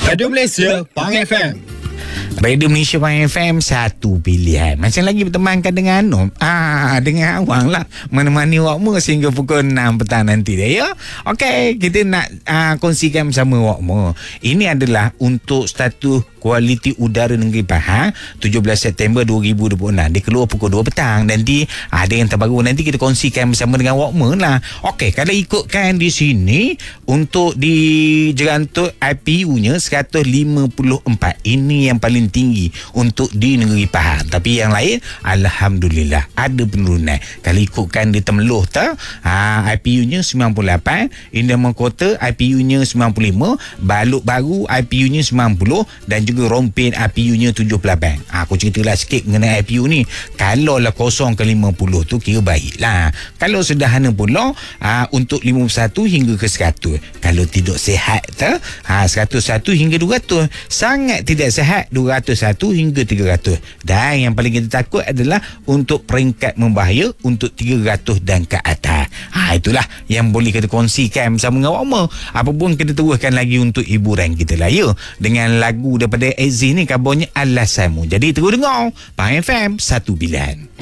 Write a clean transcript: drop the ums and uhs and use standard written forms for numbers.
Radio Malaysia, Pang FM. Radio Malaysia Pang FM, satu pilihan. Macam lagi bertemankan dengan Anom. Dengan awang lah, menemani wakmu sehingga pukul 6 petang nanti dia, ya. Okey, kita nak kongsikan bersama wakmu. Ini adalah untuk status kualiti udara negeri Pahang 17 September 2026. Dia keluar pukul 2 petang. Nanti ada yang terbaru, nanti kita kongsikan bersama dengan wakmu lah. Okey, kalau ikutkan di sini, untuk di Jerantut IPU-nya 154. Ini yang paling tinggi untuk di negeri Pahang. Tapi yang lain, alhamdulillah ada penurunan. Kalau ikutkan di Temeloh IPU-nya 98, Indah Mahkota IPU-nya 95, Baluk Baru IPU-nya 90 dan juga Rompin IPU-nya 78. Aku ceritalah sikit mengenai IPU ni. Kalau lah kosong ke 50 tu kira baiklah. Kalau sederhana pula untuk 51 hingga ke 100. Kalau tidak sihat 101 hingga 200. Sangat tidak sihat 201 hingga 300. Dan yang paling kita takut adalah untuk peringkat membahaya untuk 300 dan ke atas. Itulah yang boleh kita kongsikan bersama dengan awak. Apa pun kita teruskan lagi untuk hiburan kita lah, ya. Dengan lagu daripada Azzi ni, kabarnya Alasanmu. Jadi terus dengar Pang FM, satu pilihan.